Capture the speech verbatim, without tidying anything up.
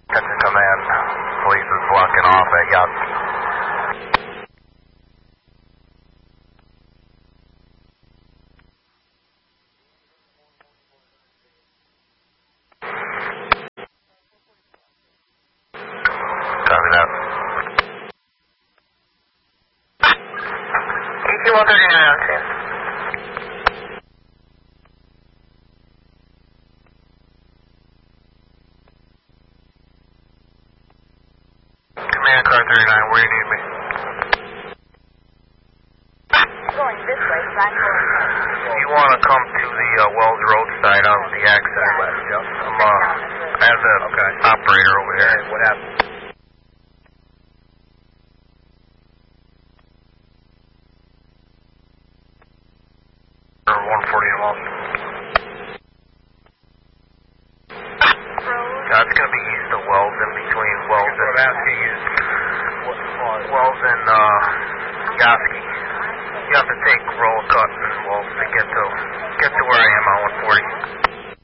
Attention command, police is blocking off at Yacht. Copy that. E T one thirty-nine on scene. Command car thirty-nine, where you need me? Going this way, back going If you want to come to the uh, Wells Road side of the accident, I'm uh, as an okay. operator over here. What happened? one forty Wells. That's going to be east of Wells, in between Wells and... What I'm asking is, what part? Wells and uh, Yaski. You have to take roll cut and Wells to get to get to where I am on one forty.